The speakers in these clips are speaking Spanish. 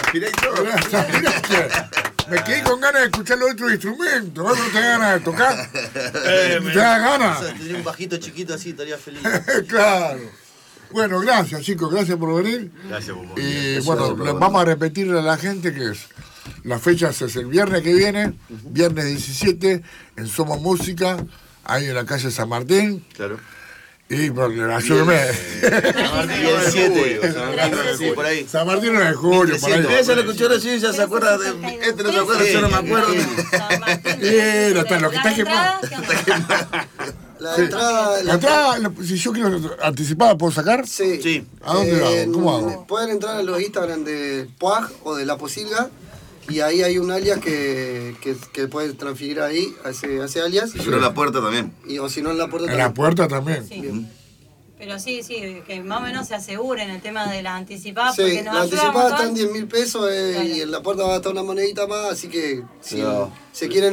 Mirá y todo. Mirá que me quedé con ganas de escuchar los otros instrumentos. ¿Vos no tenés ganas de tocar? ¿Te das ganas? O sea, tendría un bajito chiquito así, estaría feliz. Claro. Bueno, gracias chicos, gracias por venir. Gracias, Bobo. Y bueno, vamos a repetirle a la gente que la fecha es el viernes que viene, viernes 17, en Somos Música, ahí en la calle San Martín. Claro. Y bueno, ayúdeme. Y el 7, sí, por ahí. San Martín 9 de julio, por ahí. Ella lo escuchó recién, ya se acuerda de. Este no se acuerda, yo no me acuerdo. Lo que está quemado. La entrada. La entrada, si yo quiero anticipada, ¿puedo sacar? Sí. Sí. ¿A dónde hago? ¿Cómo hago? Pueden entrar a los Instagram de Puag o de La Posilga. Y ahí hay un alias que pueden transferir ahí a ese alias. Si no la puerta también. O si no en la puerta En la puerta también. Sí. Pero sí, que más o menos se aseguren el tema de la anticipada. Sí, porque nos la ayuda un anticipada montón. están 10.000 pesos Claro. y en la puerta va a estar una monedita más, así que si Pero- se quieren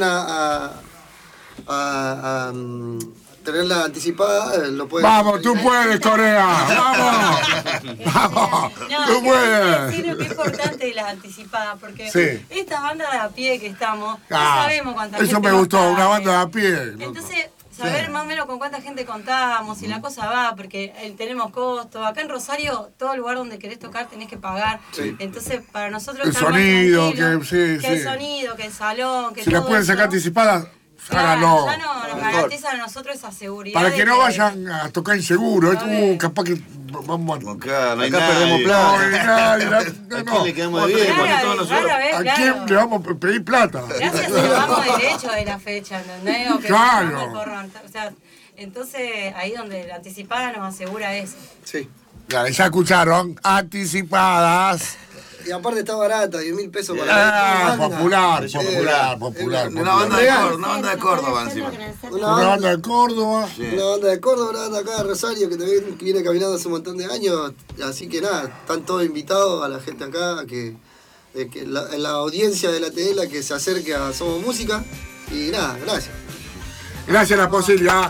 tener la anticipada, lo pueden... Vamos, tú puedes, Corea. Vamos. Vamos. No, Tú puedes. sí, lo que es importante es la anticipada, porque Sí. esta banda de a pie que estamos, no Ah, sabemos cuánta eso gente me va a gustó, estar, una banda de a pie. loco. Entonces, saber más o menos con cuánta gente contamos y la cosa va, porque tenemos costos. Acá en Rosario, todo lugar donde querés tocar tenés que pagar. Sí. Entonces, para nosotros El estar más sonido, tranquilos, que sí, el sí. sonido, que el salón, que Si la todo pueden eso, sacar anticipada, claro, háganlo. ya no nos garantizan a nosotros esa seguridad. Para de que no vayan a tocar inseguro. Capaz que vamos a... Acá no hay Acá nadie. perdemos No, plata. no, ¿A quién le quedamos de Otra bien? vez. Rara todos vez, nosotros. rara vez, ¿A claro. quién le vamos a pedir plata? Gracias si nos vamos derecho de la fecha, ¿entendés? O que Claro. nos vamos o sea, entonces ahí donde la anticipada nos asegura eso. Sí. Ya escucharon, anticipadas. Y aparte está barata, 10.000 pesos para Ah, popular. Una banda de Córdoba, una banda de Córdoba encima. Una Una banda de Córdoba. Una banda de Córdoba, una banda acá de Rosario que también viene caminando hace un montón de años. Así que nada, están todos invitados a la gente acá, que la audiencia de la TDL que se acerque a Somos Música. Y nada, gracias. Gracias a la posibilidad.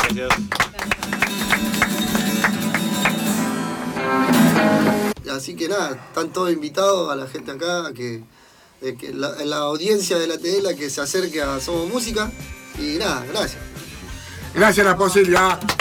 Así que nada, están todos invitados a la gente acá, que la audiencia de la TDL que se acerque a Somos Música. Y nada, gracias. Gracias a la posibilidad.